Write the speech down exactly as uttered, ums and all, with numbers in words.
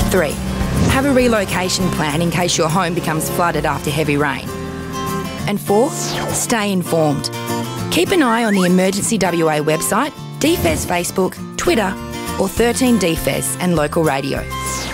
Three, have a relocation plan in case your home becomes flooded after heavy rain. And four, stay informed. Keep an eye on the Emergency W A website, D F E S Facebook, Twitter, or thirteen D F E S and local radio.